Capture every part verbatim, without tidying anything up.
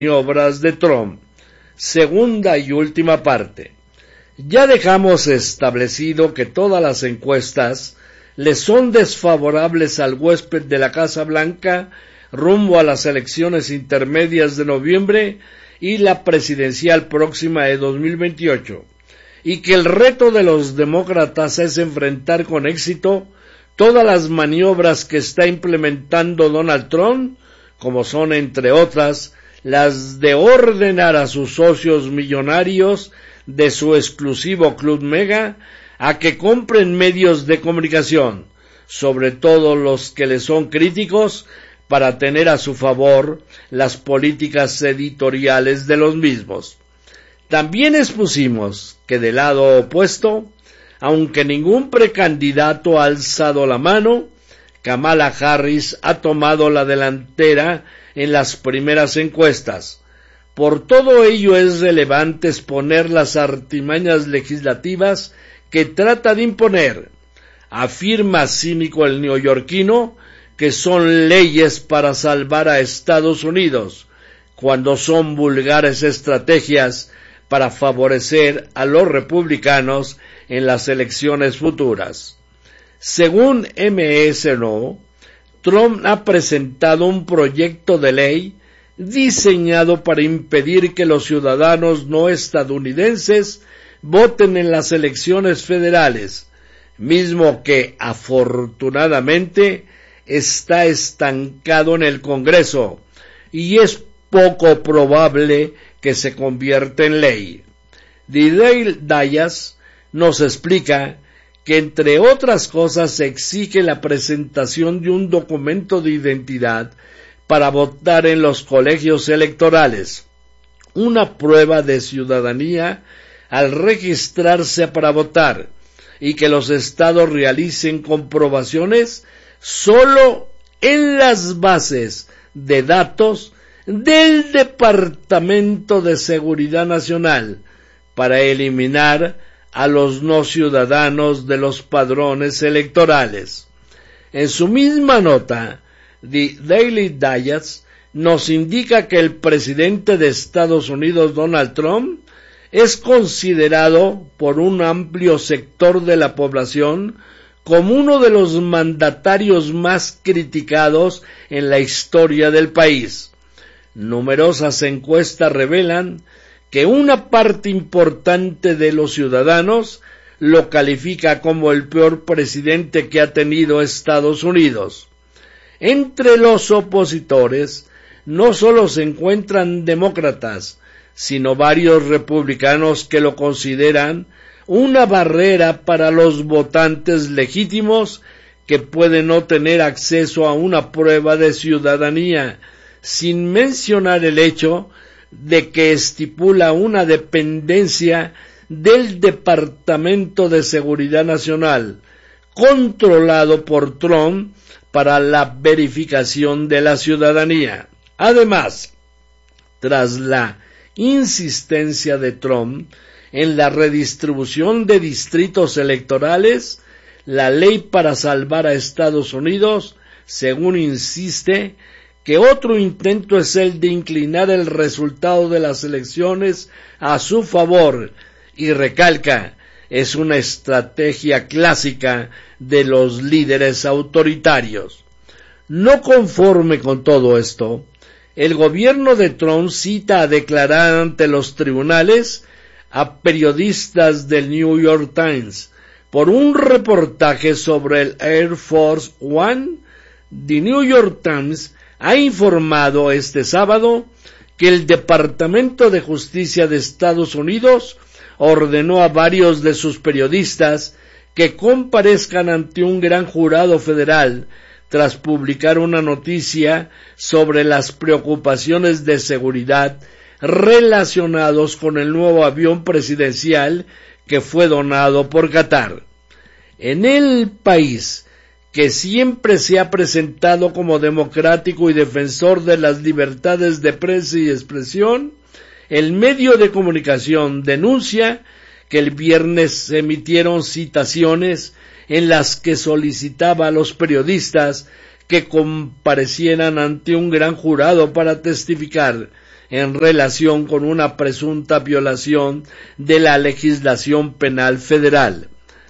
maniobras de Trump. Segunda y última parte. Ya dejamos establecido que todas las encuestas le son desfavorables al huésped de la Casa Blanca rumbo a las elecciones intermedias de noviembre y la presidencial próxima de dos mil veintiocho, y que el reto de los demócratas es enfrentar con éxito todas las maniobras que está implementando Donald Trump, como son, entre otras, las de ordenar a sus socios millonarios de su exclusivo Club Mega a que compren medios de comunicación, sobre todo los que le son críticos, para tener a su favor las políticas editoriales de los mismos. También expusimos que del lado opuesto, aunque ningún precandidato ha alzado la mano, Kamala Harris ha tomado la delantera en las primeras encuestas. Por todo ello es relevante exponer las artimañas legislativas que trata de imponer. Afirma cínico el neoyorquino que son leyes para salvar a Estados Unidos, cuando son vulgares estrategias para favorecer a los republicanos en las elecciones futuras. Según M S N O, Trump ha presentado un proyecto de ley diseñado para impedir que los ciudadanos no estadounidenses voten en las elecciones federales, mismo que, afortunadamente, está estancado en el Congreso y es poco probable que se convierta en ley. Dale Dias nos explica que, entre otras cosas, se exige la presentación de un documento de identidad para votar en los colegios electorales, una prueba de ciudadanía al registrarse para votar, y que los estados realicen comprobaciones solo en las bases de datos del Departamento de Seguridad Nacional para eliminar a los no ciudadanos de los padrones electorales. En su misma nota, The Daily Dias nos indica que el presidente de Estados Unidos, Donald Trump, es considerado por un amplio sector de la población como uno de los mandatarios más criticados en la historia del país. Numerosas encuestas revelan que una parte importante de los ciudadanos lo califica como el peor presidente que ha tenido Estados Unidos. Entre los opositores no solo se encuentran demócratas, sino varios republicanos que lo consideran una barrera para los votantes legítimos que pueden no tener acceso a una prueba de ciudadanía, sin mencionar el hecho de que estipula una dependencia del Departamento de Seguridad Nacional, controlado por Trump para la verificación de la ciudadanía. Además, tras la insistencia de Trump en la redistribución de distritos electorales, la ley para salvar a Estados Unidos, según insiste, que otro intento es el de inclinar el resultado de las elecciones a su favor, y recalca, es una estrategia clásica de los líderes autoritarios. No conforme con todo esto, el gobierno de Trump cita a declarar ante los tribunales a periodistas del New York Times por un reportaje sobre el Air Force One. The New York Times ha informado este sábado que el Departamento de Justicia de Estados Unidos ordenó a varios de sus periodistas que comparezcan ante un gran jurado federal tras publicar una noticia sobre las preocupaciones de seguridad relacionados con el nuevo avión presidencial que fue donado por Qatar. En el país, que siempre se ha presentado como democrático y defensor de las libertades de prensa y expresión, el medio de comunicación denuncia que el viernes se emitieron citaciones en las que solicitaba a los periodistas que comparecieran ante un gran jurado para testificar en relación con una presunta violación de la legislación penal federal.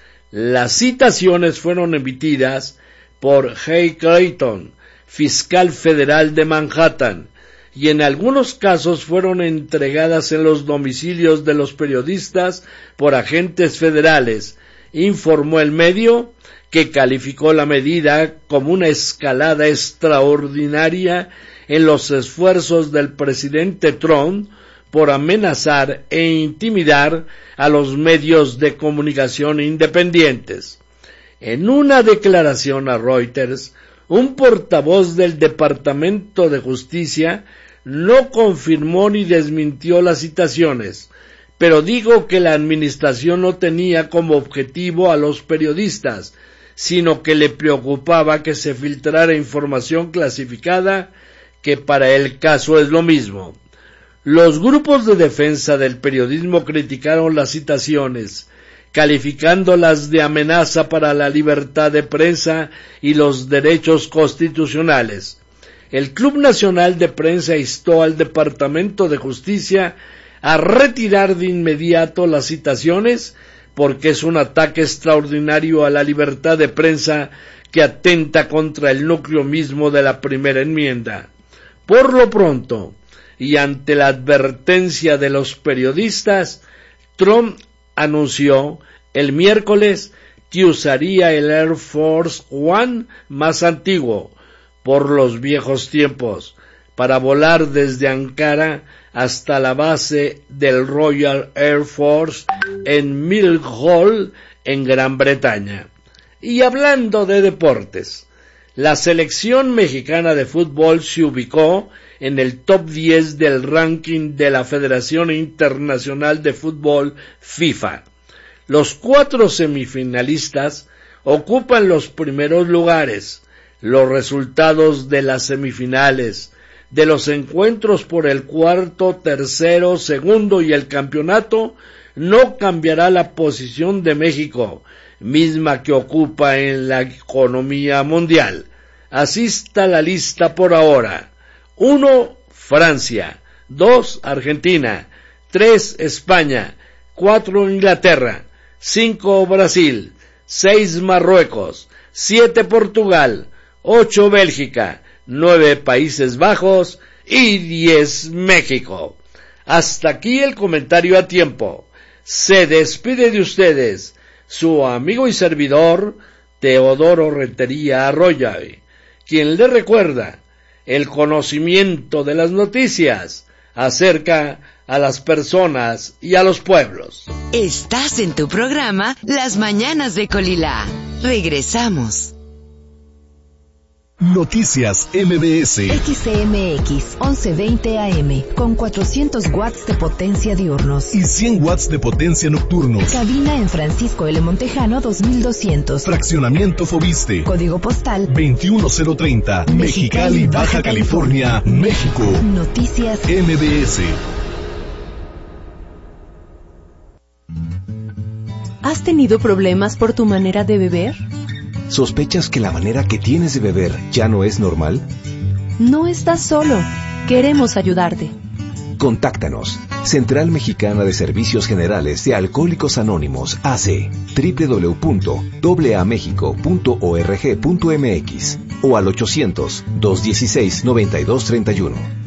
Las citaciones fueron emitidas por Jay Clayton, fiscal federal de Manhattan, y en algunos casos fueron entregadas en los domicilios de los periodistas por agentes federales, informó el medio, que calificó la medida como una escalada extraordinaria en los esfuerzos del presidente Trump por amenazar e intimidar a los medios de comunicación independientes. En una declaración a Reuters, un portavoz del Departamento de Justicia no confirmó ni desmintió las citaciones, pero dijo que la administración no tenía como objetivo a los periodistas, sino que le preocupaba que se filtrara información clasificada, que para el caso es lo mismo. Los grupos de defensa del periodismo criticaron las citaciones, calificándolas de amenaza para la libertad de prensa y los derechos constitucionales. El Club Nacional de Prensa instó al Departamento de Justicia a retirar de inmediato las citaciones, porque es un ataque extraordinario a la libertad de prensa que atenta contra el núcleo mismo de la primera enmienda. Por lo pronto, y ante la advertencia de los periodistas, Trump anunció el miércoles que usaría el Air Force One más antiguo, por los viejos tiempos, para volar desde Ankara hasta la base del Royal Air Force en Millwall, en Gran Bretaña. Y hablando de deportes, la selección mexicana de fútbol se ubicó en el top diez del ranking de la Federación Internacional de Fútbol FIFA. Los cuatro semifinalistas ocupan los primeros lugares. Los resultados de las semifinales, de los encuentros por el cuarto, tercero, segundo y el campeonato, no cambiará la posición de México, misma que ocupa en la economía mundial. Así está la lista por ahora. uno. Francia. dos. Argentina. tres. España. cuatro. Inglaterra. cinco. Brasil. seis. Marruecos. siete. Portugal. ocho. Bélgica. nueve. Países Bajos. Y diez. México. Hasta aquí el comentario a tiempo. Se despide de ustedes su amigo y servidor Teodoro Rentería Arroyo, quien le recuerda: el conocimiento de las noticias acerca a las personas y a los pueblos. Estás en tu programa Las Mañanas de Colilá. Regresamos. Noticias M B S. X C M X once veinte A M con cuatrocientos watts de potencia diurnos y cien watts de potencia nocturnos. Cabina en Francisco L. Montejano dos mil doscientos. Fraccionamiento Fobiste. Código postal veintiuno cero treinta. Mexicali, Baja California, México. Noticias M B S. ¿Has tenido problemas por tu manera de beber? ¿Sospechas que la manera que tienes de beber ya no es normal? No estás solo. Queremos ayudarte. Contáctanos. Central Mexicana de Servicios Generales de Alcohólicos Anónimos, A C, doble u doble u doble u punto a mexico punto org punto m x o al ochocientos, dos dieciséis, noventa y dos treinta y uno.